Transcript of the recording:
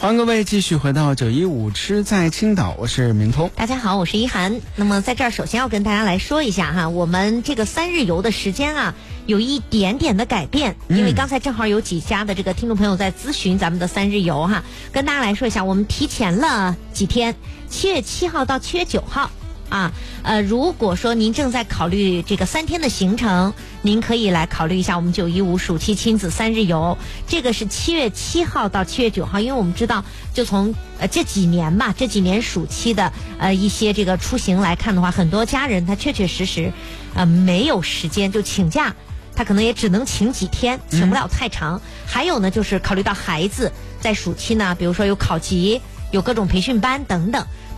欢迎各位继续回到915吃在青岛，我是明通。 大家好，我是一涵。那么在这儿首先要跟大家来说一下哈，我们这个3日游的时间啊有一点点的改变，因为刚才正好有几家的这个听众朋友在咨询咱们的3日游哈，跟大家来说一下，我们提前了几天，7月7号到7月9号。如果说您正在考虑这个3天的行程，您可以来考虑一下我们915暑期亲子3日游。这个是7月7号到7月9号，因为我们知道，就从这几年暑期的一些这个出行来看的话，很多家人他确确实实没有时间就请假，他可能也只能请几天，请不了太长。还有呢，就是考虑到孩子在暑期呢，比如说有考级，有各种培训班等等。